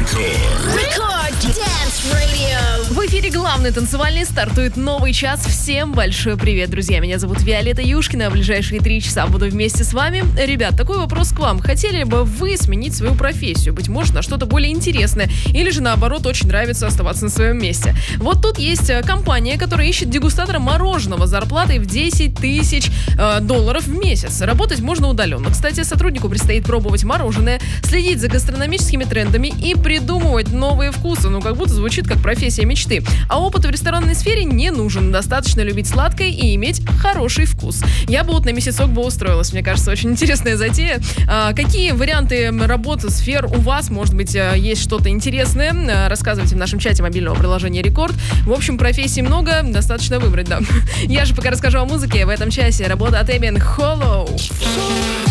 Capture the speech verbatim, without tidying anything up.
Рекорд. Рекорд Dance Radio. В эфире главный танцевальный, стартует новый час. Всем большой привет, друзья. Меня зовут Виолетта Юшкина. В ближайшие три часа буду вместе с вами. Ребят, такой вопрос к вам. Хотели бы вы сменить свою профессию? Быть может, на что-то более интересное? Или же, наоборот, очень нравится оставаться на своем месте? Вот тут есть компания, которая ищет дегустатора мороженого с зарплатой в десять тысяч э, долларов в месяц. Работать можно удаленно. Кстати, сотруднику предстоит пробовать мороженое, следить за гастрономическими трендами и придумывать новые вкусы. Ну, как будто звучит как профессия мечты. А опыт в ресторанной сфере не нужен. Достаточно любить сладкое и иметь хороший вкус. Я бы вот на месяцок бы устроилась. Мне кажется, очень интересная затея. А, какие варианты работы, сфер у вас? Может быть, есть что-то интересное? Рассказывайте в нашем чате мобильного приложения Рекорд. В общем, профессий много, достаточно выбрать, да. Я же пока расскажу о музыке. В этом часе работа от Эбен Hollow.